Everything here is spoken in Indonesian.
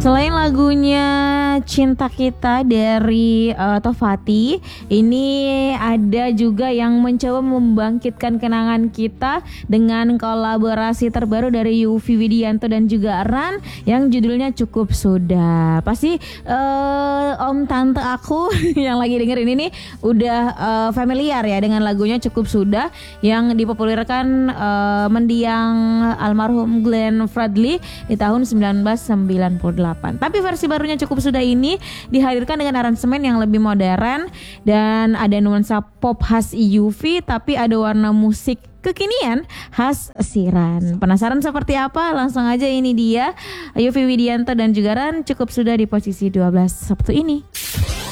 Selain lagunya Cinta Kita dari Tohfati, ini ada juga yang mencoba membangkitkan kenangan kita dengan kolaborasi terbaru dari Yovie Widianto dan juga Ran yang judulnya Cukup Sudah. Pasti om tante aku yang lagi dengerin ini udah familiar ya dengan lagunya Cukup Sudah yang dipopulerkan mendiang almarhum Glenn Fredly di tahun 1998. Tapi versi barunya Cukup Sudah ini dihadirkan dengan aransemen yang lebih modern dan ada nuansa pop khas Yovie, tapi ada warna musik kekinian khas Sheeran. Penasaran seperti apa? Langsung aja, ini dia Yovie Widianto dan juga Ran, Cukup Sudah di posisi 12 Sabtu ini.